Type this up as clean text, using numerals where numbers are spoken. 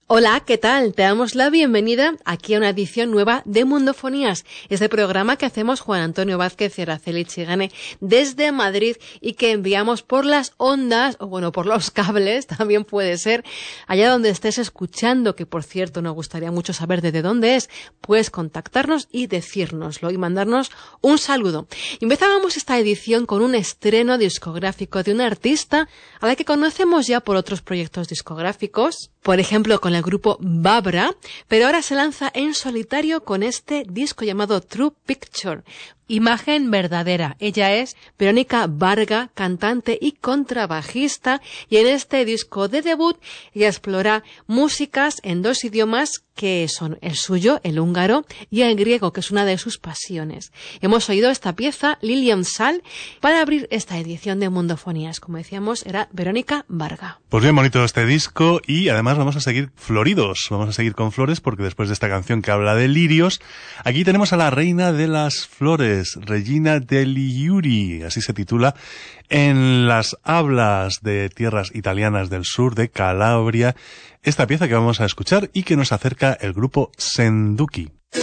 Hola, ¿qué tal? Te damos la bienvenida aquí a una edición nueva de Mundofonías, este programa que hacemos Juan Antonio Vázquez y Araceli Chigane desde Madrid y que enviamos por las ondas, o bueno, por los cables, también puede ser, allá donde estés escuchando, que por cierto nos gustaría mucho saber desde dónde es, puedes contactarnos y decírnoslo y mandarnos un saludo. Empezábamos esta edición con un estreno discográfico de una artista a la que conocemos ya por otros proyectos discográficos, por ejemplo con el grupo Babra, pero ahora se lanza en solitario con este disco llamado True Picture. Imagen verdadera. Ella es Verónica Varga, cantante y contrabajista, y en este disco de debut ella explora músicas en dos idiomas que son el suyo, el húngaro, y el griego, que es una de sus pasiones. Hemos oído esta pieza, Lilian Sal, para abrir esta edición de Mundofonías. Como decíamos, era Verónica Varga. Pues bien bonito este disco, y además vamos a seguir floridos, vamos a seguir con flores, porque después de esta canción que habla de lirios, aquí tenemos a la reina de las flores, Regina degli Fiori, así se titula, en las hablas de tierras italianas del sur de Calabria, esta pieza que vamos a escuchar y que nos acerca el grupo Senduki.